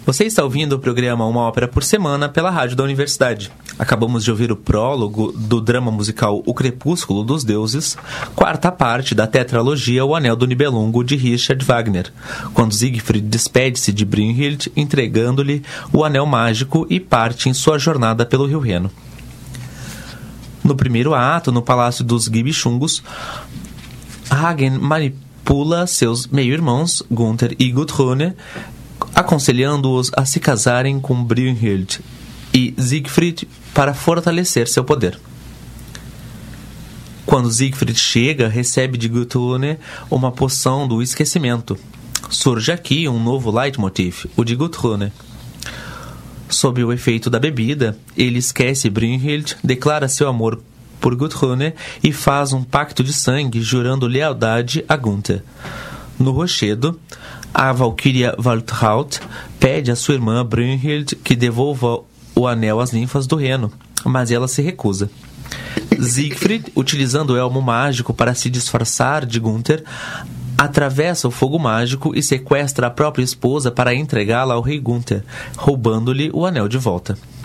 Você está ouvindo o programa Uma Ópera por Semana pela Rádio da Universidade. Acabamos de ouvir o prólogo do drama musical O Crepúsculo dos Deuses, quarta parte da tetralogia O Anel do Nibelungo, de Richard Wagner, quando Siegfried despede-se de Brynhild, entregando-lhe o anel mágico e parte em sua jornada pelo Rio Reno. No primeiro ato, no Palácio dos Gibichungos, Hagen manipula seus meio-irmãos, Gunther e Gudrune, aconselhando-os a se casarem com Brynhild e Siegfried para fortalecer seu poder. Quando Siegfried chega, recebe de Gudrune uma poção do esquecimento. Surge aqui um novo leitmotiv, o de Gudrune. Sob o efeito da bebida, ele esquece Brynhild, declara seu amor por Gudrune e faz um pacto de sangue, jurando lealdade a Gunther. No rochedo, a valquíria Waltraud pede a sua irmã Brynhild que devolva o anel às ninfas do Reno, mas ela se recusa. Siegfried, utilizando o elmo mágico para se disfarçar de Gunther, atravessa o fogo mágico e sequestra a própria esposa para entregá-la ao rei Gunther, roubando-lhe o anel de volta.